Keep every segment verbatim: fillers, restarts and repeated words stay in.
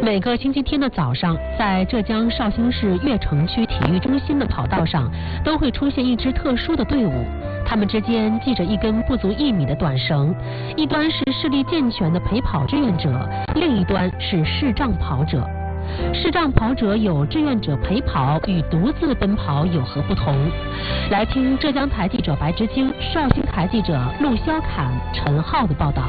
每个星期天的早上，在浙江绍兴市越城区体育中心的跑道上，都会出现一支特殊的队伍。他们之间系着一根不足一米的短绳，一端是视力健全的陪跑志愿者，另一端是视障跑者。视障跑者有志愿者陪跑与独自奔跑有何不同？来听浙江台记者白之晶、绍兴台记者陆肖侃、陈浩的报道。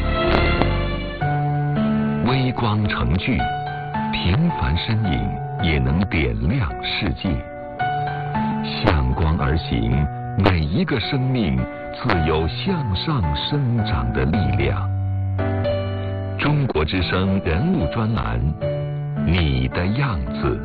微光成炬，平凡身影也能点亮世界。向光而行，每一个生命自有向上生长的力量。中国之声人物专栏，你的样子。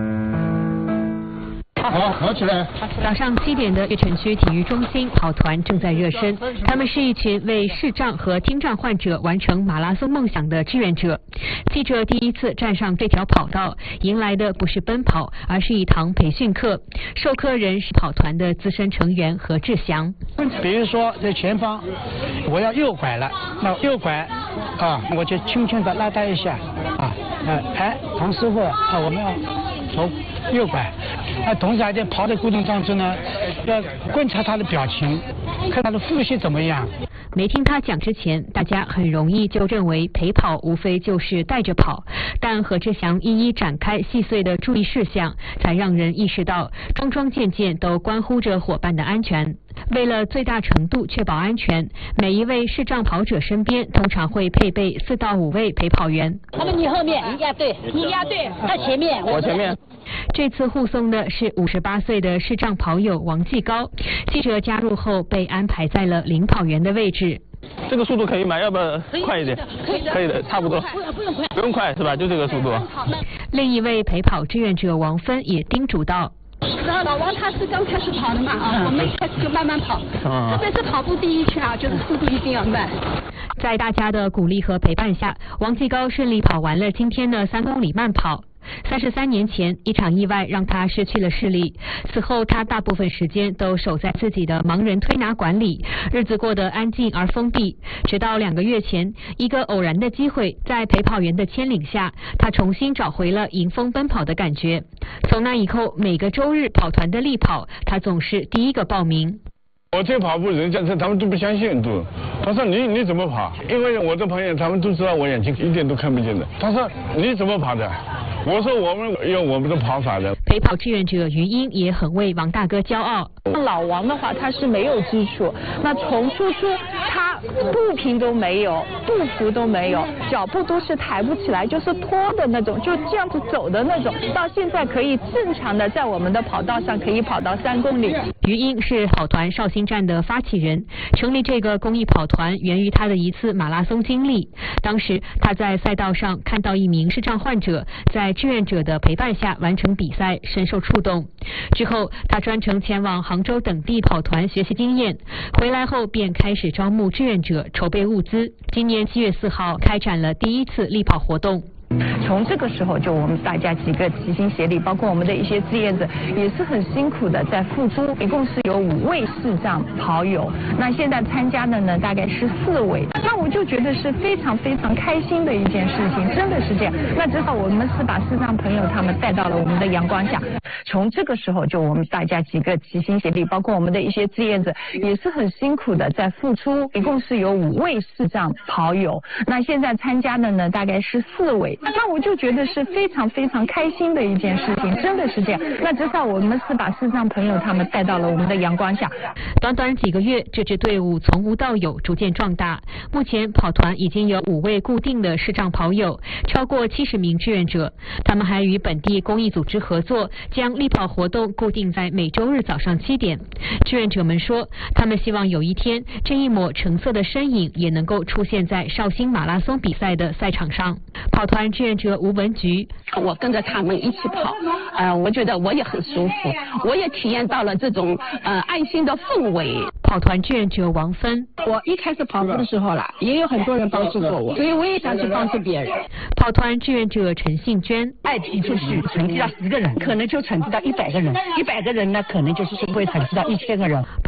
好，跑起来！ 早上七点的越城区体育中心跑团正在热身，他们是一群为视障和听障患者完成马拉松梦想的志愿者。记者第一次站上这条跑道，迎来的不是奔跑，而是一堂培训课。授课人是跑团的资深成员何志祥。 比如说在前方，我要右拐了，那右拐啊，我就轻轻的拉他一下啊，哎，唐师傅啊，我们要走右拐。那同时还在跑的过程当中呢，要观察他的表情，看他的呼吸怎么样。 没听他讲之前，大家很容易就认为陪跑无非就是带着跑，但何志祥一一展开细碎的注意事项，才让人意识到桩桩件件都关乎着伙伴的安全。为了最大程度确保安全，每一位视障跑者身边通常会配备四到五位陪跑员。 他们你后面，你压队，你压队，他前面， 我前面。 这次护送的是五十八岁的视障跑友王继高，记者加入后被安排在了领跑员的位置。 这个速度可以吗？要不要快一点？ 可以的， 可以的，差不多。 不用不用快， 不用快是吧？就这个速度。 另一位陪跑志愿者王芬也叮嘱道。 然后老王他是刚开始跑的嘛啊，我们一开始就慢慢跑，特别是跑步第一圈啊，就是速度一定要慢。 在大家的鼓励和陪伴下，王继高顺利跑完了今天的三公里慢跑。三十三年前，一场意外让他失去了视力。此后，他大部分时间都守在自己的盲人推拿馆里，日子过得安静而封闭。直到两个月前，一个偶然的机会，在陪跑员的牵领下，他重新找回了迎风奔跑的感觉。从那以后，每个周日跑团的力跑，他总是第一个报名。 我这跑步，人家他们都不相信，都他说你你怎么跑？因为我的朋友他们都知道我眼睛一点都看不见的。他说你怎么跑的？我说我们用我们的跑法的。 陪跑志愿者于英也很为王大哥骄傲。 老王的话，他是没有基础，那从初初他步频都没有，步幅都没有，脚步都是抬不起来，就是拖的那种，就这样子走的那种，到现在可以正常的在我们的跑道上可以跑到三公里。 于英是跑团绍兴站的发起人，成立这个公益跑团源于他的一次马拉松经历。当时他在赛道上看到一名视障患者在志愿者的陪伴下完成比赛，深受触动。之后他专程前往杭州等地跑团学习经验，回来后便开始招募志愿者，筹备物资。今年七月四号开展了第一次力跑活动。 从这个时候，就我们大家几个齐心协力，包括我们的一些志愿者，也是很辛苦的在付出。一共是有五位视障跑友，那现在参加的呢大概是四位。那我就觉得是非常非常开心的一件事情，真的是这样。那至少我们是把视障朋友他们带到了我们的阳光下。从这个时候，就我们大家几个齐心协力，包括我们的一些志愿者，也是很辛苦的在付出。一共是有五位视障跑友，那现在参加的呢大概是四位。那我就觉得是非常非常开心的一件事情，真的是这样。那至少我们是把视障朋友他们带到了我们的阳光下。 短短几个月，这支队伍从无到有，逐渐壮大。目前跑团已经有五位固定的视障跑友，超过七十名志愿者。他们还与本地公益组织合作，将力跑活动固定在每周日早上七点。志愿者们说，他们希望有一天，这一抹橙色的身影也能够出现在绍兴马拉松比赛的赛场上。跑团志愿者吴文菊， 我跟着他们一起跑，呃，我觉得我也很舒服，我也体验到了这种呃安心的氛围。 跑团志愿者王芬， 我一开始跑步的时候啦，也有很多人帮助过我，所以我也想去帮助别人。 跑团志愿者陈信娟， 爱提出去成绩到十个人，可能就成绩到一百个人，一百个人呢，可能就是会成绩到一千个人。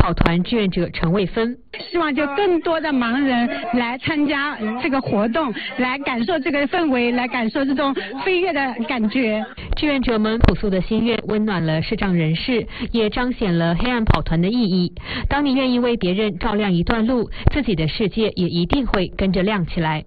跑团志愿者陈卫芬。 希望就更多的盲人来参加这个活动，来感受这个氛围，来感受这种飞跃的感觉。 志愿者们朴素的心愿温暖了视障人士，也彰显了黑暗跑团的意义。当你愿意为别人照亮一段路，自己的世界也一定会跟着亮起来。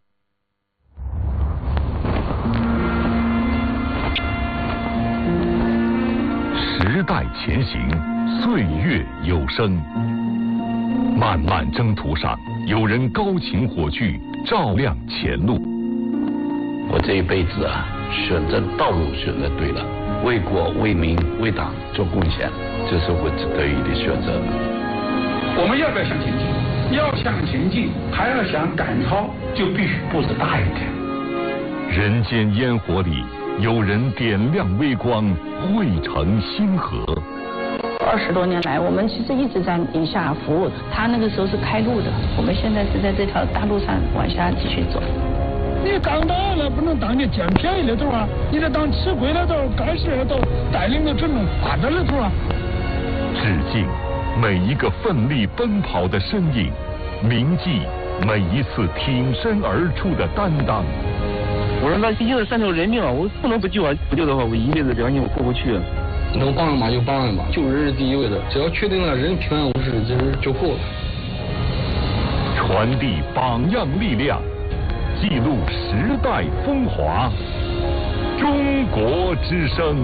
时代前行，岁月有声。漫漫征途上，有人高擎火炬，照亮前路。 我这一辈子啊，选择道路选择对了，为国为民为党做贡献，这是我得以的选择。 我们要不要向前进？要向前进，还要想赶超，就必须步子大一点。 人间烟火里，有人点亮微光，汇成星河。 二十多年来，我们其实一直在宁夏服务。他那个时候是开路的，我们现在是在这条大路上往下继续走。 你刚到了不能当你捡便宜的头啊，你得当吃亏的头，干事的头，带领着整种发展的头啊。 致敬每一个奋力奔跑的身影，铭记每一次挺身而出的担当。 我说那毕竟是三条人命啊，我不能不救啊！不救的话，我一辈子良心我过不去。 能帮嘛就帮嘛，救人是第一位的，只要确定了人平安无事，这人就够了。 传递榜样力量，记录时代风华。中国之声。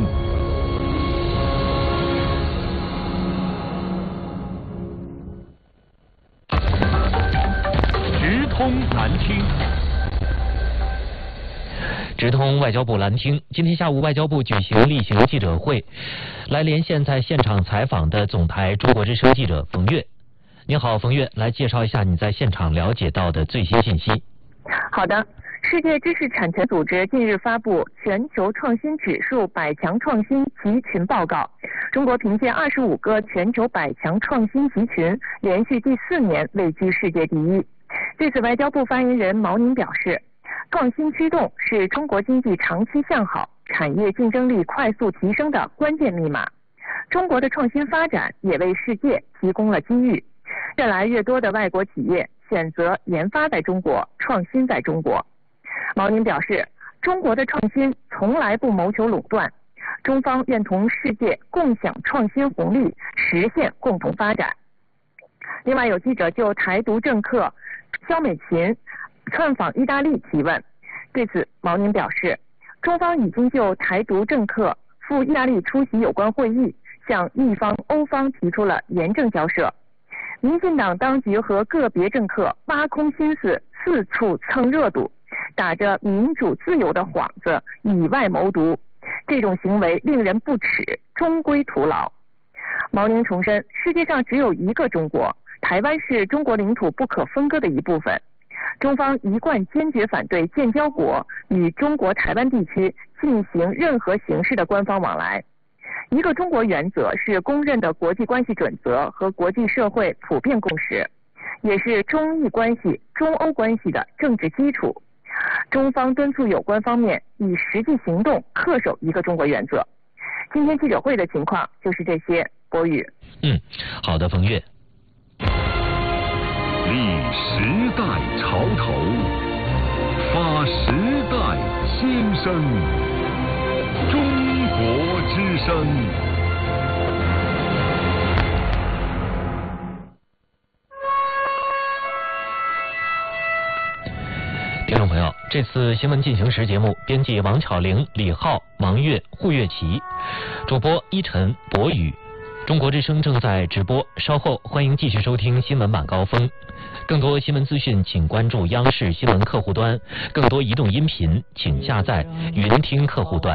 直通南京。 直通外交部蓝厅，今天下午外交部举行例行记者会，来连线在现场采访的总台中国之声记者冯月。你好，冯月，来介绍一下你在现场了解到的最新信息。 好的，世界知识产权组织近日发布全球创新指数百强创新集群报告，中国凭借二十五个全球百强创新集群，连续第四年位居世界第一。对此，外交部发言人毛宁表示，创新驱动是中国经济长期向好、产业竞争力快速提升的关键密码。中国的创新发展也为世界提供了机遇，越来越多的外国企业选择研发在中国、创新在中国。毛宁表示，中国的创新从来不谋求垄断，中方愿同世界共享创新红利，实现共同发展。另外，有记者就台独政客肖美琴窜访意大利提问，对此毛宁表示，中方已经就台独政客赴意大利出席有关会议，向意方、欧方提出了严正交涉。民进党当局和个别政客挖空心思，四处蹭热度，打着民主自由的幌子，以外谋独，这种行为令人不齿，终归徒劳。毛宁重申，世界上只有一个中国，台湾是中国领土不可分割的一部分。中方一贯坚决反对建交国与中国台湾地区进行任何形式的官方往来。一个中国原则是公认的国际关系准则和国际社会普遍共识，也是中意关系、中欧关系的政治基础。中方敦促有关方面以实际行动恪守一个中国原则。今天记者会的情况就是这些。博宇。 嗯，好的，冯月。 立时代潮头，发时代新声。中国之声。 听众朋友，这次新闻进行时节目编辑王巧玲、李浩、王月、胡月琪，主播依晨、博宇。中国之声正在直播，稍后欢迎继续收听新闻晚高峰。更多新闻资讯，请关注央视新闻客户端；更多移动音频，请下载云听客户端。